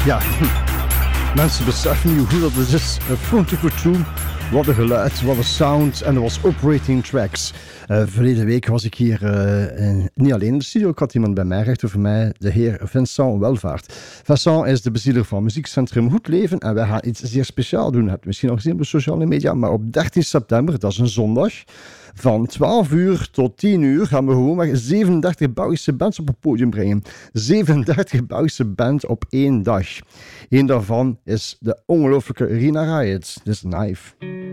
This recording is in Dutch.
Ja, mensen beseffen nu hoe dat is. Front of Tune, wat een geluid, wat een sound. En er was operating tracks. Verleden week was ik hier niet alleen in de studio. Ik had iemand bij mij, recht over mij, de heer Vincent Welvaart. Vincent is de bezieler van muziekcentrum Goed Leven. En wij gaan iets zeer speciaals doen. Je hebt het misschien al gezien op de sociale media. Maar op 13 september, dat is een zondag, van 12 uur tot 10 uur gaan we gewoon 37 Belgische bands op het podium brengen. 37 Belgische bands op één dag. Eén daarvan is de ongelooflijke Rina Riot. This Knife.